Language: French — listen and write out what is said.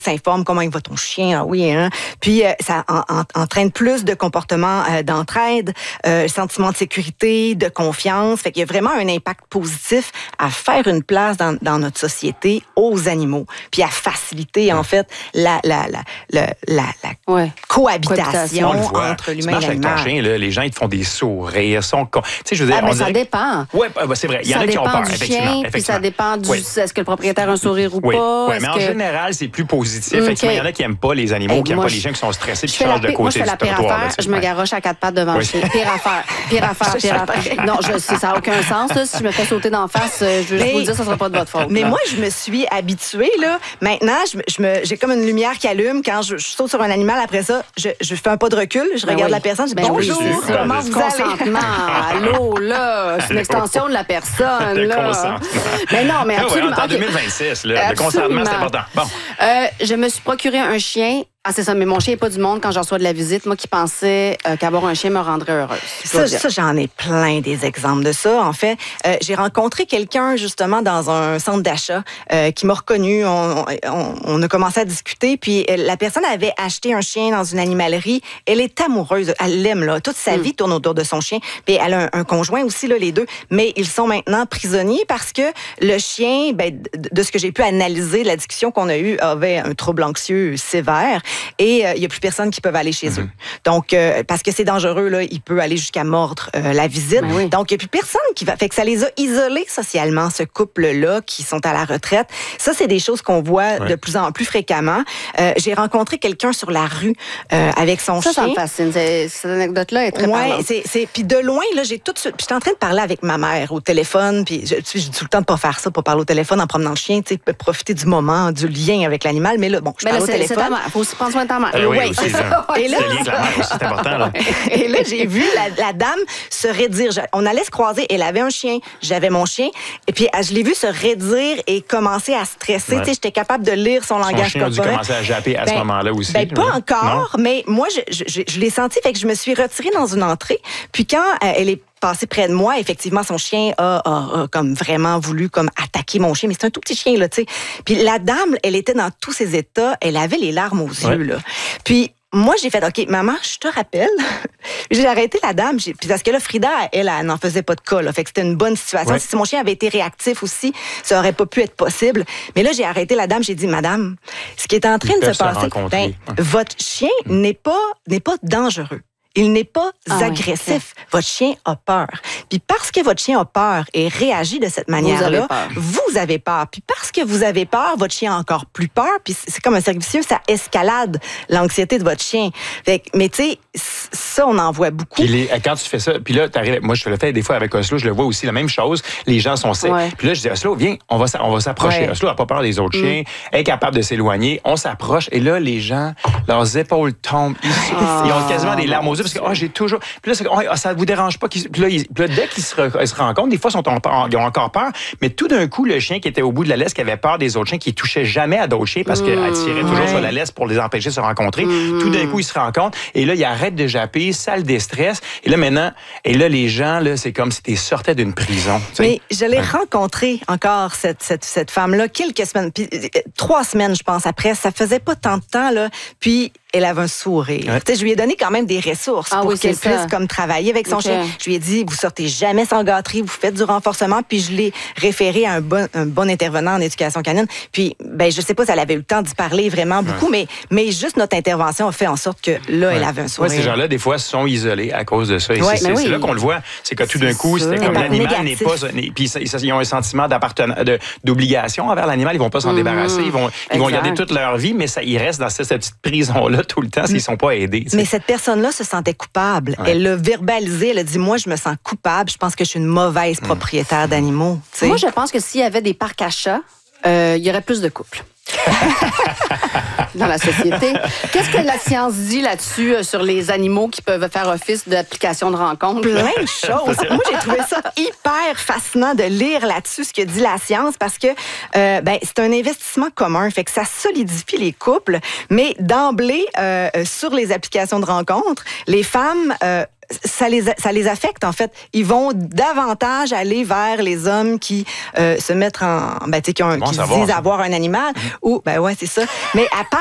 s'informe comment il va ton chien, ah oui, hein. Puis ça entraîne plus de comportements d'entraide, sentiment de sécurité, de confiance. Fait qu'il y a vraiment un impact positif à faire une place dans notre société aux animaux, puis à faciliter en fait la cohabitation entre l'humain et l'animal. Avec ton chien, là, les gens ils te font des sourires, tu sais, je veux dire, ça dépend. Oui, c'est vrai. Il y en a qui ont peur, effectivement. Puis ça dépend est-ce que le propriétaire a un sourire ou pas. Oui, mais en général, c'est plus positif. Effectivement, il y en a qui n'aiment pas les animaux, qui n'aiment pas les gens qui sont stressés, qui changent de côté. Moi, je fais la pire affaire. Je me garoche à 4 pattes devant le chien. Pire affaire. Non, ça n'a aucun sens. Là. Si je me fais sauter d'en face, je veux vous dire, ça ne sera pas de votre faute. Mais moi, je me suis habituée. Là. Maintenant, j'ai comme une lumière qui allume. Quand je saute sur un animal, après ça, je fais un pas de recul. Je regarde la personne. Je dis bonjour, comment vous allez? Consentement. Allô, là. C'est une extension de la personne. Là. Mais non, mais absolument. En 2026, le consentement, c'est important. Bon. Je me suis procuré un chien. Ah, c'est ça, mais mon chien n'est pas du monde quand je reçois de la visite. Moi qui pensais qu'avoir un chien me rendrait heureuse. Ça, j'en ai plein des exemples de ça. En fait, j'ai rencontré quelqu'un justement dans un centre d'achat qui m'a reconnue. On a commencé à discuter, puis la personne avait acheté un chien dans une animalerie. Elle est amoureuse, elle l'aime, là. Toute sa vie tourne autour de son chien. Puis elle a un conjoint aussi, là, les deux. Mais ils sont maintenant prisonniers parce que le chien, de ce que j'ai pu analyser, la discussion qu'on a eue, avait un trouble anxieux sévère. Et il n'y a plus personne qui peut aller chez eux. Donc, parce que c'est dangereux, là, il peut aller jusqu'à mordre la visite. Oui. Donc, il n'y a plus personne qui va. Fait que ça les a isolés socialement, ce couple-là, qui sont à la retraite. Ça, c'est des choses qu'on voit de plus en plus fréquemment. J'ai rencontré quelqu'un sur la rue avec son chien. Ça me fascine. Cette anecdote-là est très parlante. Puis de loin, là, j'ai tout de suite. Puis j'étais en train de parler avec ma mère au téléphone. Puis j'ai tout le temps de pas faire ça, pas parler au téléphone en promenant le chien, tu sais, profiter du moment, du lien avec l'animal. Mais là, bon, je parle au téléphone. C'est ta mère. Faut aussi prendre soin de ta mère. Oui, c'est ça. Et là, le lien avec la mère aussi, c'est important. Là. Et là, j'ai vu la dame se raidir. On allait se croiser. Elle avait un chien. J'avais mon chien. Et puis, je l'ai vu se raidir et commencer à stresser. Tu sais, j'étais capable de lire son langage corporel. Son chien a dû commencer à japper à ce moment-là aussi. Pas encore, mais moi, je l'ai senti. Fait que je me suis retirée dans une entrée. Puis quand elle est passé près de moi, effectivement, son chien a comme vraiment voulu comme attaquer mon chien, mais c'est un tout petit chien, là, tu sais. Puis la dame, elle était dans tous ses états, elle avait les larmes aux yeux, là. Puis moi, j'ai fait, OK, maman, je te rappelle. J'ai arrêté la dame, puis parce que là, Frida, elle n'en faisait pas de cas, là. Fait que c'était une bonne situation. Si mon chien avait été réactif aussi, ça aurait pas pu être possible. Mais là, j'ai arrêté la dame, j'ai dit, madame, ce qui est en train de se passer, votre chien n'est pas dangereux. Il n'est pas agressif. Votre chien a peur. Puis parce que votre chien a peur et réagit de cette manière-là, vous avez peur. Puis parce que vous avez peur, votre chien a encore plus peur. Puis c'est comme un cercle vicieux, ça escalade l'anxiété de votre chien. Mais tu sais, ça, on en voit beaucoup. Puis quand tu fais ça, puis là, moi, je le fais des fois avec Oslo, je le vois aussi, la même chose. Les gens sont secs. Puis là, je dis, Oslo, viens, on va s'approcher. Oslo n'a pas peur des autres chiens, est capable de s'éloigner. On s'approche. Et là, les gens, leurs épaules tombent. Ils ont quasiment des larmes aux yeux parce que j'ai toujours. Puis là, ça ne vous dérange pas. Puis là, dès qu'ils se rencontrent, des fois, ils ont encore peur. Mais tout d'un coup, le chien qui était au bout de la laisse, qui avait peur des autres chiens, qui touchait jamais à d'autres chiens parce qu'elle tirait toujours sur la laisse pour les empêcher de se rencontrer. Tout d'un coup, ils se rencontrent. Et là, ils arrêtent de japper, ça le déstresse. Et là, maintenant, les gens, là, c'est comme si tu sortais d'une prison. Mais je l'ai rencontrée encore, cette femme-là, quelques semaines. Puis 3 semaines, je pense, après. Ça faisait pas tant de temps, là. Puis elle avait un sourire. Je lui ai donné quand même des ressources pour qu'elle puisse comme travailler avec son chien. Je lui ai dit, vous sortez jamais sans gâterie, vous faites du renforcement, puis je l'ai référé à un bon intervenant en éducation canine. Puis, je sais pas si elle avait eu le temps d'y parler vraiment beaucoup, mais juste notre intervention a fait en sorte que là, elle avait un sourire. Ces gens-là, des fois, sont isolés à cause de ça. Et c'est là qu'on le voit. C'est que tout d'un coup, c'était comme l'animal n'est pas... Puis ils ont un sentiment d'obligation envers l'animal. Ils vont pas s'en débarrasser. Ils vont garder toute leur vie, mais ils restent dans cette petite prison-là tout le temps s'ils ne sont pas aidés. Mais cette personne-là se sentait coupable. Elle l'a verbalisé. Elle a dit, moi, je me sens coupable. Je pense que je suis une mauvaise propriétaire d'animaux. T'sais. Moi, je pense que s'il y avait des parcs à chats, il y aurait plus de couples. Dans la société. Qu'est-ce que la science dit là-dessus sur les animaux qui peuvent faire office d'application de rencontre? Plein de choses. Moi, j'ai trouvé ça hyper fascinant de lire là-dessus ce que dit la science parce que c'est un investissement commun. Fait que ça solidifie les couples. Mais d'emblée, sur les applications de rencontre, les femmes ça les affecte, en fait. Ils vont davantage aller vers les hommes qui se mettent qui disent avoir un animal. Ou, ouais, c'est ça. Mais à part